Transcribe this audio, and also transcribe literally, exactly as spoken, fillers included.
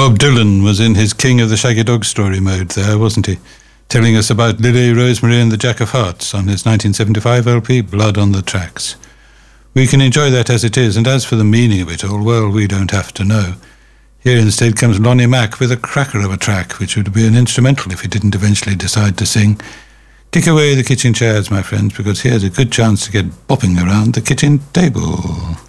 Bob Dylan was in his King of the Shaggy Dog story mode there, wasn't he? Telling us about Lily, Rosemary and the Jack of Hearts on his nineteen seventy-five L P, Blood on the Tracks. We can enjoy that as it is, and as for the meaning of it all, well, we don't have to know. Here instead comes Lonnie Mack with a cracker of a track, which would be an instrumental if he didn't eventually decide to sing. Kick away the kitchen chairs, my friends, because here's a good chance to get bopping around the kitchen table.